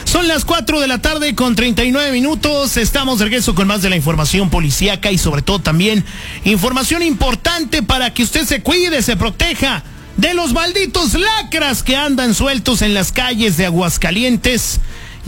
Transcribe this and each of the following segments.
Son las 4 de la tarde con 39 minutos. Estamos de regreso con más de la información policíaca y sobre todo también información importante para que usted se cuide, se proteja de los malditos lacras que andan sueltos en las calles de Aguascalientes.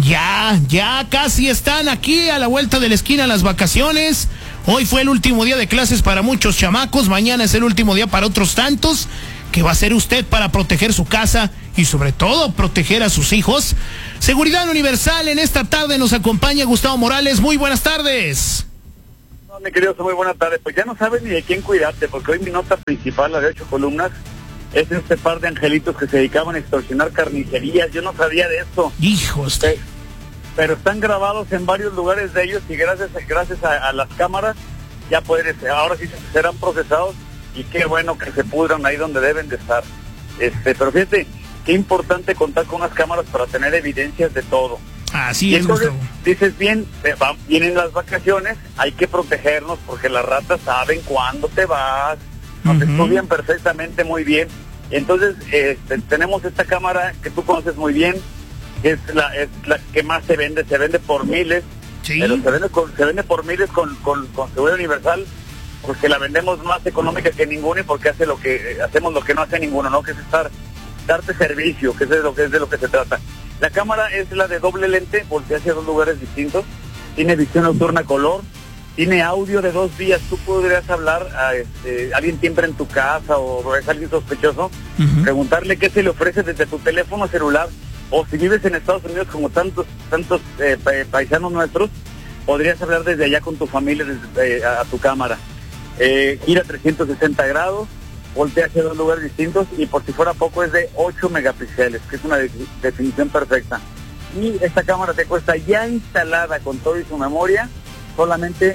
Ya casi están aquí a la vuelta de la esquina las vacaciones. Hoy fue el último día de clases para muchos chamacos. Mañana es el último día para otros tantos. ¿Qué va a hacer usted para proteger su casa y sobre todo proteger a sus hijos? Seguridad Universal, en esta tarde nos acompaña Gustavo Morales. Muy buenas tardes. No, mi querido, muy buenas tardes. Pues ya no sabes ni de quién cuidarte, porque hoy mi nota principal, la de 8 columnas, es este par de angelitos que se dedicaban a extorsionar carnicerías. Yo no sabía de esto. Hijos. Pero están grabados en varios lugares de ellos y gracias a las cámaras ya ahora sí serán procesados y qué bueno que se pudran ahí donde deben de estar. Pero fíjate, qué importante contar con unas cámaras para tener evidencias de todo. Así es, entonces, Gustavo. dices bien, vienen las vacaciones, hay que protegernos porque las ratas saben cuándo te vas, nos estudian perfectamente muy bien. Entonces, tenemos esta cámara que tú conoces muy bien, que es la que más se vende por miles, sí. Pero se vende por miles con Seguridad Universal, porque la vendemos más económica que ninguna y porque hacemos lo que no hace ninguno, ¿no? Que es darte servicio, que es de lo que se trata. La cámara es la de doble lente, voltea hacia dos lugares distintos, tiene visión nocturna color, tiene audio de 2 vías. Tú podrías hablar a alguien siempre en tu casa o es alguien sospechoso, preguntarle qué se le ofrece desde tu teléfono celular, o si vives en Estados Unidos como tantos paisanos nuestros, podrías hablar desde allá con tu familia a tu cámara. Gira 360 grados, voltea hacia 2 lugares distintos y por si fuera poco es de 8 megapíxeles, que es una definición perfecta. Y esta cámara te cuesta ya instalada con todo y su memoria solamente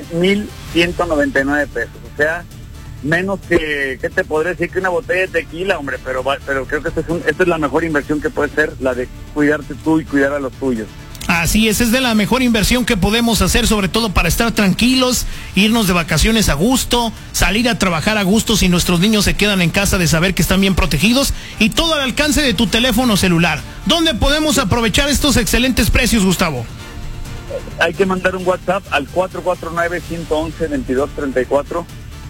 1,199 pesos, o sea, menos que, ¿qué te podré decir? Que una botella de tequila, hombre, pero creo que esta es la mejor inversión que puede ser, la de cuidarte tú y cuidar a los tuyos. Así es de la mejor inversión que podemos hacer, sobre todo para estar tranquilos, irnos de vacaciones a gusto, salir a trabajar a gusto si nuestros niños se quedan en casa, de saber que están bien protegidos y todo al alcance de tu teléfono celular. ¿Dónde podemos aprovechar estos excelentes precios, Gustavo? Hay que mandar un WhatsApp al 449-111-2234,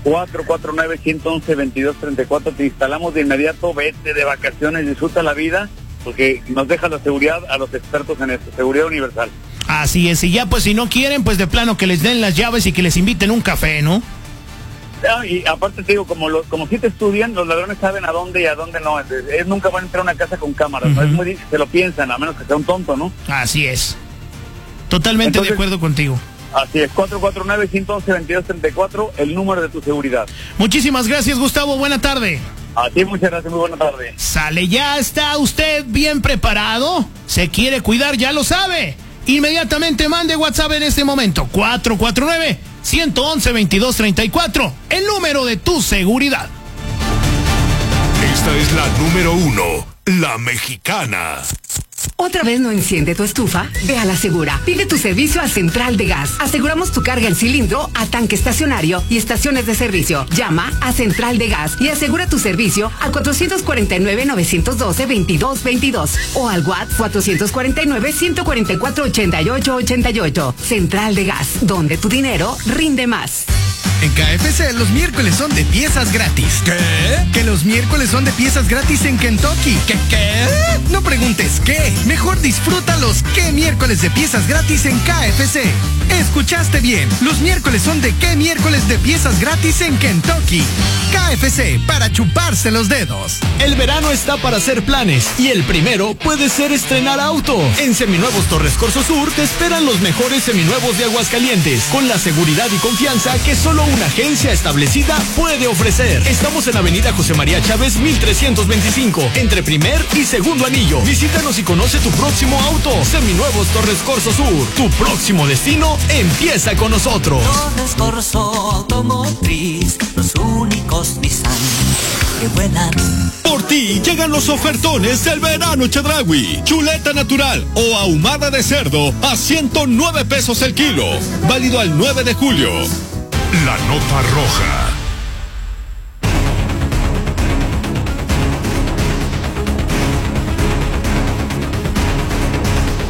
449-111-2234, te instalamos de inmediato, vete de vacaciones, disfruta la vida, porque nos deja la seguridad a los expertos en esto, Seguridad Universal. Así es, y ya pues si no quieren, pues de plano que les den las llaves y que les inviten un café, ¿no? Y aparte te digo, como si te estudian, los ladrones saben a dónde y a dónde no. Ellos nunca van a entrar a una casa con cámaras, ¿no? Es muy difícil, se lo piensan, a menos que sea un tonto, ¿no? Así es. Totalmente de acuerdo contigo. Así es, 449-111-2234, el número de tu seguridad. Muchísimas gracias, Gustavo, buena tarde. A ti muchas gracias, muy buena tarde. Sale, ¿ya está usted bien preparado? ¿Se quiere cuidar? Ya lo sabe. Inmediatamente mande WhatsApp en este momento, 449-111-2234, el número de tu seguridad. Esta es la número 1, La Mexicana. ¿Otra vez no enciende tu estufa? Ve a La Segura. Pide tu servicio a Central de Gas. Aseguramos tu carga en cilindro, a tanque estacionario y estaciones de servicio. Llama a Central de Gas y asegura tu servicio al 449-912-2222 o al WhatsApp 449-144-8888. Central de Gas, donde tu dinero rinde más. En KFC los miércoles son de piezas gratis. ¿Qué? Que los miércoles son de piezas gratis en Kentucky. ¿Qué? No preguntes qué. Mejor disfruta los qué miércoles de piezas gratis en KFC. Escuchaste bien. Los miércoles son de qué miércoles de piezas gratis en Kentucky. KFC, para chuparse los dedos. El verano está para hacer planes y el primero puede ser estrenar auto. En Seminuevos Torres Corso Sur te esperan los mejores seminuevos de Aguascalientes, con la seguridad y confianza que solo una agencia establecida puede ofrecer. Estamos en Avenida José María Chávez 1325, entre primer y segundo anillo. Visítanos y conoce tu próximo auto. Seminuevos Torres Corso Sur, tu próximo destino empieza con nosotros. Torres Corso Automotriz, los únicos Nissan que vuelan. Por ti llegan los ofertones del verano Chedraui. Chuleta natural o ahumada de cerdo a 109 pesos el kilo. Válido al 9 de julio. La nota roja.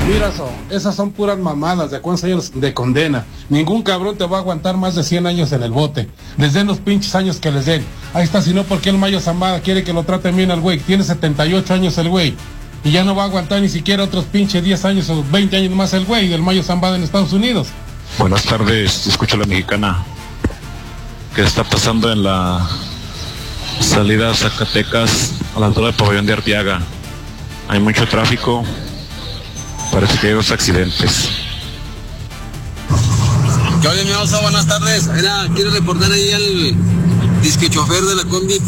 Mira, esas son puras mamadas de cuántos años de condena. Ningún cabrón te va a aguantar más de 100 años en el bote. Les den los pinches años que les den. Ahí está, si no, ¿por qué el Mayo Zambada quiere que lo traten bien al güey? Tiene 78 años el güey. Y ya no va a aguantar ni siquiera otros pinches 10 años o 20 años más el güey del Mayo Zambada en Estados Unidos. Buenas tardes, escucho a la mexicana. ¿Qué está pasando en la salida a Zacatecas a la altura del Pabellón de Arteaga? Hay mucho tráfico. Parece que hay dos accidentes. ¿Qué onda, mi oso? Buenas tardes. Mira, quiero reportar ahí al disque chofer de la combi